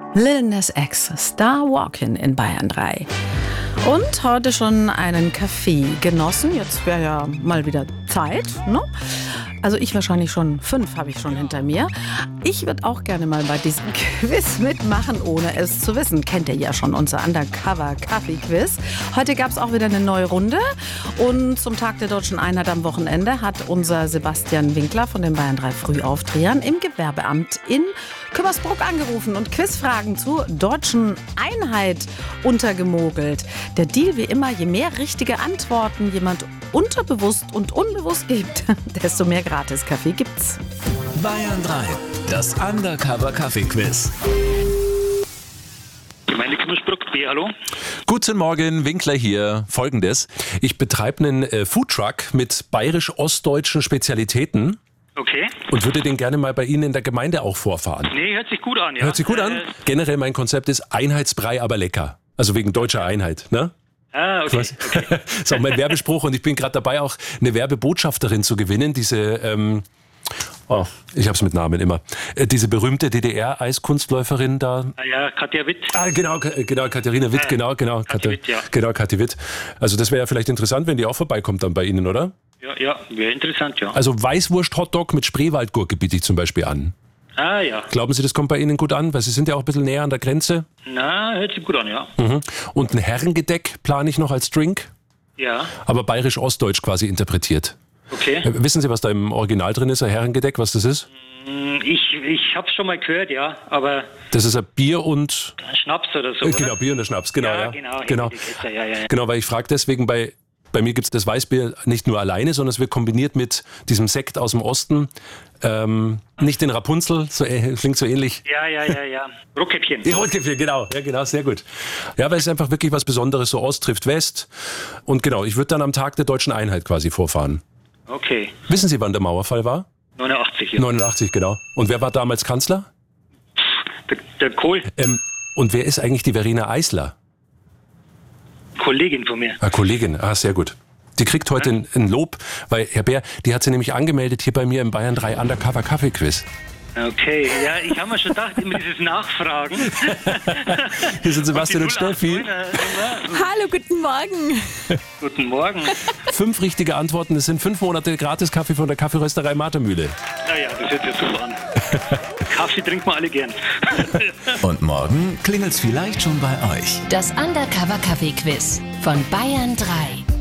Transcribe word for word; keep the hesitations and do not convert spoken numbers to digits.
Lil Nas X, Star Walking in Bayern drei. Und heute schon einen Kaffee genossen. Jetzt wäre ja mal wieder Zeit, ne? Also ich wahrscheinlich schon fünf habe ich schon hinter mir. Ich würde auch gerne mal bei diesem Quiz mitmachen, ohne es zu wissen. Kennt ihr ja schon, unser Undercover-Kaffee-Quiz. Heute gab es auch wieder eine neue Runde. Und zum Tag der Deutschen Einheit am Wochenende hat unser Sebastian Winkler von den Bayern drei Frühaufdrehern im Gewerbeamt in Kümmersbruck angerufen und Quizfragen zur Deutschen Einheit untergemogelt. Der Deal wie immer, je mehr richtige Antworten jemand unterbewusst und unbewusst gibt, desto mehr Gratis-Kaffee gibt's. Bayern drei, das Undercover-Kaffee-Quiz. Meine Kümmersbruck, B, hallo. Guten Morgen, Winkler hier. Folgendes: Ich betreibe einen äh, Foodtruck mit bayerisch-ostdeutschen Spezialitäten. Okay. Und würde den gerne mal bei Ihnen in der Gemeinde auch vorfahren. Nee, hört sich gut an, ja. Hört sich gut an? Äh, Generell mein Konzept ist Einheitsbrei, aber lecker. Also wegen deutscher Einheit, ne? Ah, okay. okay. Das ist auch mein Werbespruch und ich bin gerade dabei, auch eine Werbebotschafterin zu gewinnen. Diese, ähm, oh, ich hab's mit Namen immer. Äh, diese berühmte D D R-Eiskunstläuferin da. Ah ja, Katja Witt. Ah, genau, genau, Katharina Witt, Ah, genau, genau. Kathi Witt, ja. Genau, Kathi Witt. Also das wäre ja vielleicht interessant, wenn die auch vorbeikommt dann bei Ihnen, oder? Ja, ja, wäre interessant, ja. Also Weißwurst-Hotdog mit Spreewaldgurke biete ich zum Beispiel an. Ah, ja. Glauben Sie, das kommt bei Ihnen gut an? Weil Sie sind ja auch ein bisschen näher an der Grenze. Na, hört sich gut an, ja. Mhm. Und ein Herrengedeck plane ich noch als Drink, Ja, aber bayerisch-ostdeutsch quasi interpretiert. okay. Äh, Wissen Sie, was da im Original drin ist, ein Herrengedeck, was das ist? Ich, ich hab's schon mal gehört, ja, aber Das ist ein Bier und... Schnaps oder so, Äh, oder? genau, Bier und ein Schnaps, genau. Ja, Ja, genau, genau. ja, ja, ja. Genau, weil ich frage deswegen, bei, bei mir gibt es das Weißbier nicht nur alleine, sondern es wird kombiniert mit diesem Sekt aus dem Osten. Ähm, nicht den Rapunzel, so, äh, klingt so ähnlich. Ja, ja, ja, ja. Rotkäppchen. Die Rotkäppchen, genau. Ja, genau, sehr gut. Ja, weil es ist einfach wirklich was Besonderes, so Ost trifft West. Und genau, ich würde dann am Tag der Deutschen Einheit quasi vorfahren. Okay. Wissen Sie, wann der Mauerfall war? neunundachtzig, ja. neunundachtzig, genau. Und wer war damals Kanzler? Der, der Kohl, Ähm, und wer ist eigentlich die Verena Eisler? Kollegin von mir. Ah, Kollegin, ah, sehr gut. Die kriegt heute ein, ein Lob, weil Herr Bär, die hat sie nämlich angemeldet hier bei mir im Bayern drei Undercover Kaffee Quiz. Okay, ja, ich habe mir schon gedacht, immer dieses Nachfragen. Hier sind Sebastian und, die null acht Steffi. neun, äh, Hallo, guten Morgen. Guten Morgen. Fünf richtige Antworten, es sind fünf Monate Gratis-Kaffee von der Kaffeerösterei Martermühle. Naja, das hört sich super an. Kaffee trinken wir alle gern. Und morgen klingelt's vielleicht schon bei euch. Das Undercover Kaffee Quiz von Bayern drei.